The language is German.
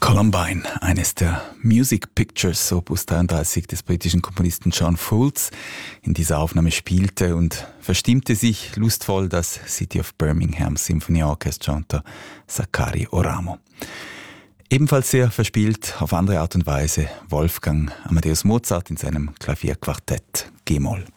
Columbine, eines der Music Pictures Opus 33 des britischen Komponisten John Fowles, in dieser Aufnahme spielte und verstimmte sich lustvoll das City of Birmingham Symphony Orchestra unter Sakari Oramo. Ebenfalls sehr verspielt, auf andere Art und Weise, Wolfgang Amadeus Mozart in seinem Klavierquartett G-Moll.